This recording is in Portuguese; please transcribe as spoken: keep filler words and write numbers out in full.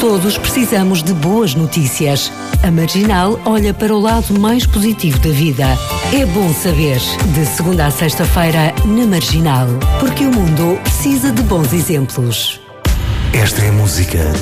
Todos precisamos de boas notícias. A Marginal olha para o lado mais positivo da vida. É bom saber. De segunda a sexta-feira, na Marginal. Porque o mundo precisa de bons exemplos. Esta é a música